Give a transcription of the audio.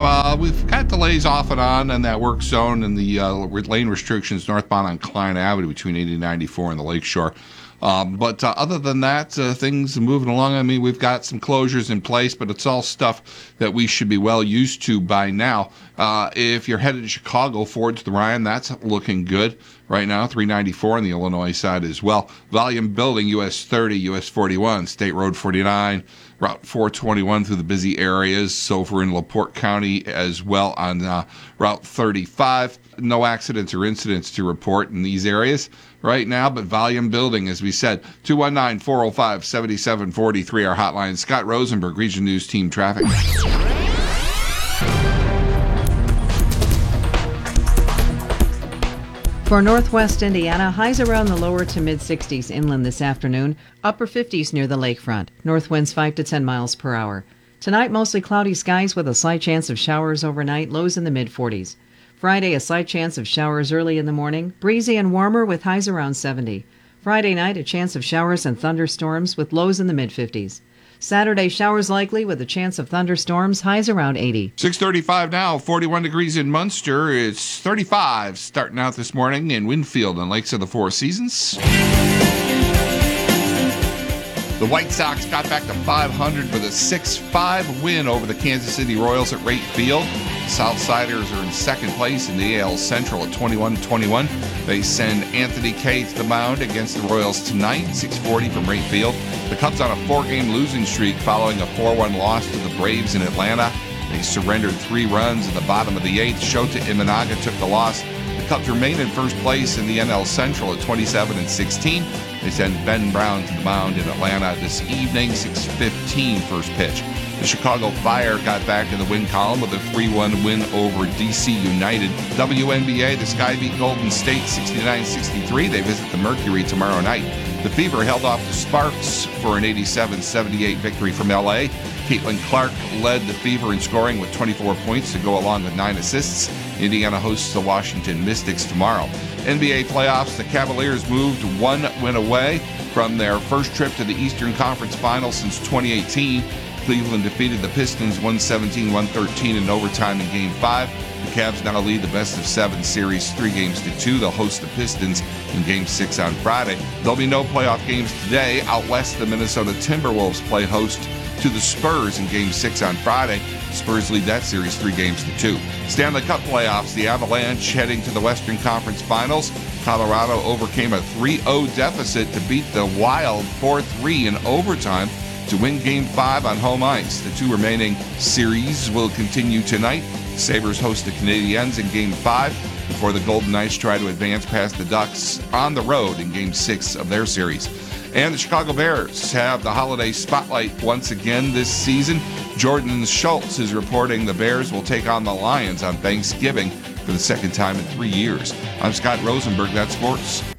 We've got delays off and on in that work zone and the lane restrictions northbound on Klein Avenue between 80 and 94 and the Lakeshore. But other than that, things are moving along. I mean, we've got some closures in place, but it's all stuff that we should be well used to by now. If you're headed to Chicago, Ford to the Ryan, that's looking good right now. 394 on the Illinois side as well. Volume building, US 30, US 41, State Road 49, Route 421 through the busy areas. So we're in LaPorte County as well on Route 35. No accidents or incidents to report in these areas right now, but volume building, as we said. 219-405-7743, our hotline. Scott Rosenberg, Region News Team Traffic. For northwest Indiana, highs around the lower to mid-60s inland this afternoon, upper 50s near the lakefront. North winds 5 to 10 miles per hour. Tonight, mostly cloudy skies with a slight chance of showers overnight, lows in the mid-40s. Friday, a slight chance of showers early in the morning, breezy and warmer with highs around 70. Friday night, a chance of showers and thunderstorms with lows in the mid-50s. Saturday, showers likely with a chance of thunderstorms, highs around 80. 6:35 now, 41 degrees in Munster. It's 35 starting out this morning in Winfield and Lakes of the Four Seasons. The White Sox got back to 500 with a 6-5 win over the Kansas City Royals at Wright Field. Southsiders are in second place in the AL Central at 21-21. They send Anthony Kay to the mound against the Royals tonight, 6:40 from Wright Field. The Cubs on a 4-game losing streak following a 4-1 loss to the Braves in Atlanta. They surrendered 3 runs in the bottom of the 8th. Shota Imanaga took the loss. The Cubs remain in first place in the NL Central at 27-16. They send Ben Brown to the mound in Atlanta this evening, 6:15 first pitch. The Chicago Fire got back in the win column with a 3-1 win over DC United. WNBA, the Sky beat Golden State 69-63. They visit the Mercury tomorrow night. The Fever held off the Sparks for an 87-78 victory from LA. Caitlin Clark led the Fever in scoring with 24 points to go along with 9 assists. Indiana hosts the Washington Mystics tomorrow. NBA playoffs, the Cavaliers moved 1 win away from their first trip to the Eastern Conference Finals since 2018. Cleveland defeated the Pistons 117-113 in overtime in Game 5. The Cavs now lead the best-of-7 series 3-2. They'll host the Pistons in Game 6 on Friday. There'll be no playoff games today. Out west, the Minnesota Timberwolves play host to the Spurs in Game 6 on Friday. Spurs lead that series 3-2. Stanley Cup playoffs, the Avalanche heading to the Western Conference Finals. Colorado overcame a 3-0 deficit to beat the Wild 4-3 in overtime to win Game 5 on home ice. The 2 remaining series will continue tonight. The Sabres host the Canadiens in Game 5 before the Golden Knights try to advance past the Ducks on the road in Game 6 of their series. And the Chicago Bears have the holiday spotlight once again this season. Jordan Schultz is reporting the Bears will take on the Lions on Thanksgiving for the second time in 3 years. I'm Scott Rosenberg, that's sports.